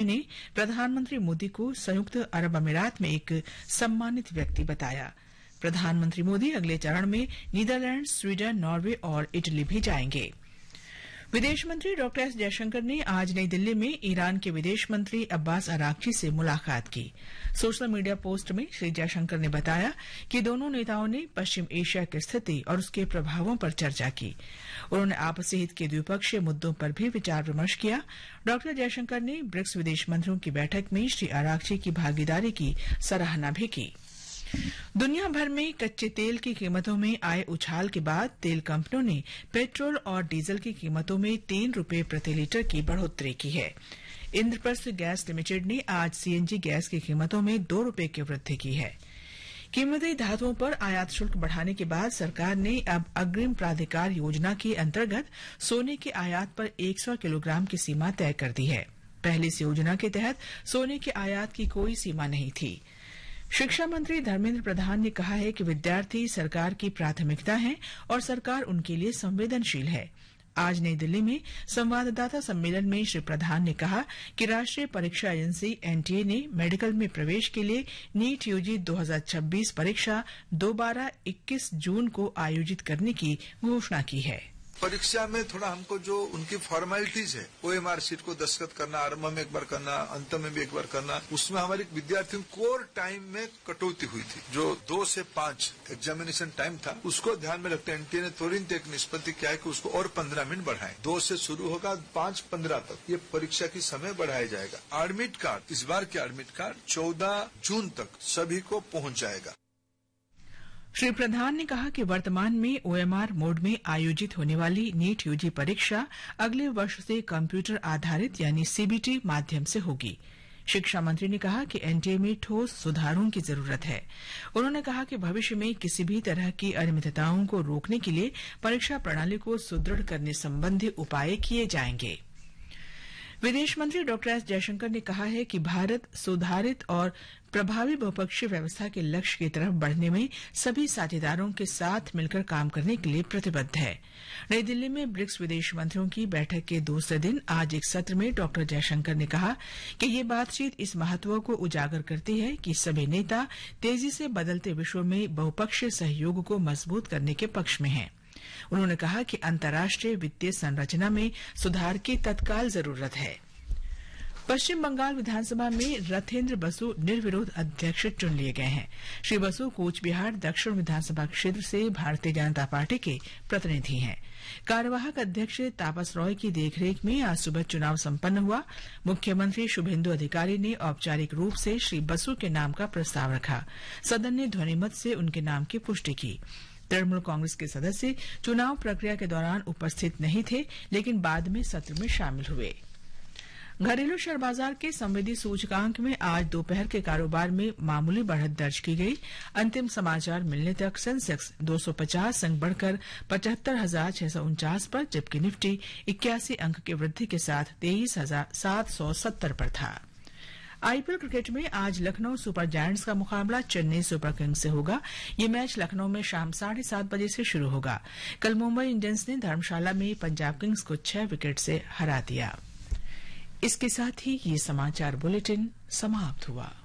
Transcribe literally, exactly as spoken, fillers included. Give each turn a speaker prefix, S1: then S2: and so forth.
S1: ने प्रधानमंत्री मोदी को संयुक्त अरब अमीरात में एक सम्मानित व्यक्ति बताया। प्रधानमंत्री मोदी अगले चरण में नीदरलैंड, स्वीडन, नॉर्वे और इटली भी जाएंगे। विदेश मंत्री डॉक्टर एस जयशंकर ने आज नई दिल्ली में ईरान के विदेश मंत्री अब्बास अराक्ची से मुलाकात की। सोशल मीडिया पोस्ट में श्री जयशंकर ने बताया कि दोनों नेताओं ने पश्चिम एशिया की स्थिति और उसके प्रभावों पर चर्चा की। उन्होंने आपसी हित के द्विपक्षीय मुद्दों पर भी विचार विमर्श किया। डॉक्टर जयशंकर ने ब्रिक्स विदेश मंत्रियों की बैठक में श्री अराक्ची की भागीदारी की सराहना भी की। दुनिया भर में कच्चे तेल की कीमतों में आए उछाल के बाद तेल कंपनियों ने पेट्रोल और डीजल की कीमतों में तीन रुपये प्रति लीटर की बढ़ोतरी की है। इंद्रप्रस्थ गैस लिमिटेड ने आज सीएनजी गैस की कीमतों में दो रुपये की वृद्धि की है। कीमती धातुओं पर आयात शुल्क बढ़ाने के बाद सरकार ने अब अग्रिम प्राधिकार योजना के अंतर्गत सोने के आयात पर सौ किलोग्राम की सीमा तय कर दी है। पहले इस योजना के तहत सोने के आयात की कोई सीमा नहीं थी। शिक्षा मंत्री धर्मेंद्र प्रधान ने कहा है कि विद्यार्थी सरकार की प्राथमिकता हैं और सरकार उनके लिए संवेदनशील है। आज नई दिल्ली में संवाददाता सम्मेलन में श्री प्रधान ने कहा कि राष्ट्रीय परीक्षा एजेंसी एनटीए ने मेडिकल में प्रवेश के लिए नीट यूजी दो हज़ार छब्बीस परीक्षा दोबारा इक्कीस जून को आयोजित करने की घोषणा की है।
S2: परीक्षा में थोड़ा हमको जो उनकी फॉर्मेलिटीज है, ओएमआर शीट को दस्तखत करना, आरंभ में एक बार करना, अंत में भी एक बार करना, उसमें हमारे विद्यार्थियों कोर टाइम में कटौती हुई थी। जो दो से पांच एग्जामिनेशन टाइम था, उसको ध्यान में रखते एनटीए ने तुरंत एक निष्पत्ति किया है कि उसको और पंद्रह मिनट बढ़ाएं। दो से शुरू होगा, पांच पंद्रह तक ये परीक्षा की समय बढ़ाया जाएगा। एडमिट कार्ड, इस बार के एडमिट कार्ड चौदह जून तक सभी को पहुंच जाएगा।
S1: श्री प्रधान ने कहा कि वर्तमान में ओएमआर मोड में आयोजित होने वाली नीट यूजी परीक्षा अगले वर्ष से कंप्यूटर आधारित यानी सीबीटी माध्यम से होगी। शिक्षा मंत्री ने कहा कि एनटीए में ठोस सुधारों की जरूरत है। उन्होंने कहा कि भविष्य में किसी भी तरह की अनियमितताओं को रोकने के लिए परीक्षा प्रणाली को सुदृढ़ करने संबंधी उपाय किए जाएंगे। विदेश मंत्री डॉक्टर एस जयशंकर ने कहा है कि भारत सुधारित और प्रभावी बहुपक्षीय व्यवस्था के लक्ष्य की तरफ बढ़ने में सभी साझेदारों के साथ मिलकर काम करने के लिए प्रतिबद्ध है। नई दिल्ली में ब्रिक्स विदेश मंत्रियों की बैठक के दूसरे दिन आज एक सत्र में डॉक्टर जयशंकर ने कहा कि ये बातचीत इस महत्व को उजागर करती है कि सभी नेता तेजी से बदलते विश्व में बहुपक्षीय सहयोग को मजबूत करने के पक्ष में हैं। उन्होंने कहा कि अंतर्राष्ट्रीय वित्तीय संरचना में सुधार की तत्काल जरूरत है। पश्चिम बंगाल विधानसभा में रथेंद्र बसु निर्विरोध अध्यक्ष चुन लिए गए हैं। श्री बसु कूच बिहार दक्षिण विधानसभा क्षेत्र से भारतीय जनता पार्टी के प्रतिनिधि हैं। कार्यवाहक अध्यक्ष तापस रॉय की देखरेख में आज सुबह चुनाव संपन्न हुआ। मुख्यमंत्री शुभेंदु अधिकारी ने औपचारिक रूप से श्री बसु के नाम का प्रस्ताव रखा। सदन ने ध्वनिमत से उनके नाम की पुष्टि की। तृणमूल कांग्रेस के सदस्य चुनाव प्रक्रिया के दौरान उपस्थित नहीं थे, लेकिन बाद में सत्र में शामिल हुए। घरेलू शेयर बाजार के संवेदी सूचकांक में आज दोपहर के कारोबार में मामूली बढ़त दर्ज की गई। अंतिम समाचार मिलने तक सेंसेक्स दो सौ पचास अंक बढ़कर पचहत्तर हजार छह सौ उनचास पर, जबकि निफ्टी इक्यासी अंक की वृद्धि के साथ तेईस हजार सात सौ सत्तर पर था। आईपीएल क्रिकेट में आज लखनऊ सुपर जायंट्स का मुकाबला चेन्नई सुपर किंग्स से होगा। ये मैच लखनऊ में शाम साढ़े सात बजे से शुरू होगा। कल मुंबई इंडियंस ने धर्मशाला में पंजाब किंग्स को छह विकेट से हरा दिया। इसके साथ ही ये समाचार बुलेटिन समाप्त हुआ।